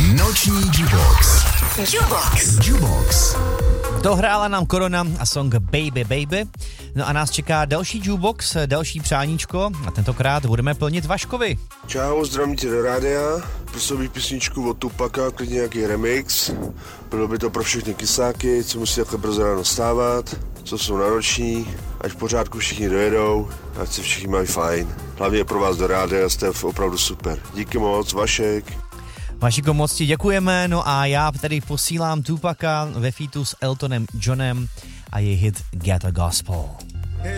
Noční Jubox. Jubox. Dohrála nám Korona a song Baby Baby. No a nás čeká další Jubox, další přáníčko a tentokrát budeme plnit Vaškovi. Čau, zdravím tě do rádia. Prosil bych písničku od Tupaka, klidně nějaký remix. Bylo by to pro všechny kysáky, co musí takhle brzo ráno stávat, co jsou nároční, ať v pořádku všichni dojedou, ať se všichni mají fajn. Hlavně pro vás do rádia, jste opravdu super. Díky moc, Vašek. Vašiko, moc ti děkujeme, no a já tady posílám Tupaka ve featu s Eltonem Johnem a je hit Get a Gospel.